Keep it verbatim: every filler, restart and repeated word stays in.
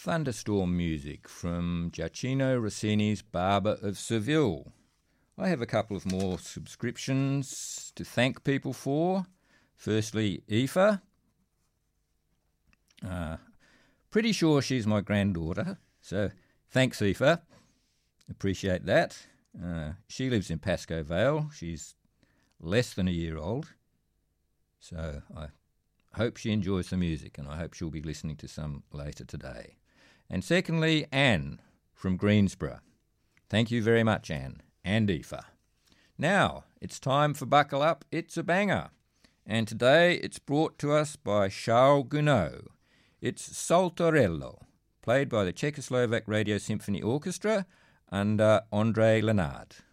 Thunderstorm music from Giacchino Rossini's Barber of Seville. I have a couple of more subscriptions to thank people for. Firstly, Aoife. Uh, pretty sure she's my granddaughter, so thanks, Aoife. Appreciate that. Uh, she lives in Pascoe Vale. She's less than a year old, so I hope she enjoys the music, and I hope she'll be listening to some later today. And secondly, Anne from Greensborough. Thank you very much, Anne and Aoife. Now, it's time for Buckle Up, It's a Banger. And today it's brought to us by Charles Gounod. It's Saltarello, played by the Czechoslovak Radio Symphony Orchestra under André Lenard.